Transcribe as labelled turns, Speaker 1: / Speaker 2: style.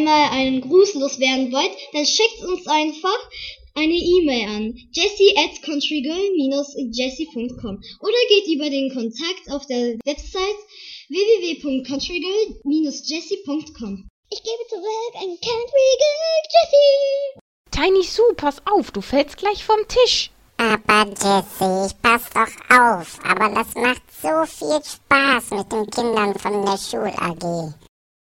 Speaker 1: einmal einen Gruß loswerden wollt, dann schickt uns einfach eine E-Mail an jessie@countrygirl-jessie.com oder geht über den Kontakt auf der Website www.countrygirl-jessie.com. Ich gebe zurück an Country Girl Jessie.
Speaker 2: Tiny Sue, pass auf, du fällst gleich vom Tisch.
Speaker 3: Aber Jessie, ich pass doch auf, aber das macht so viel Spaß mit den Kindern von der Schul-AG.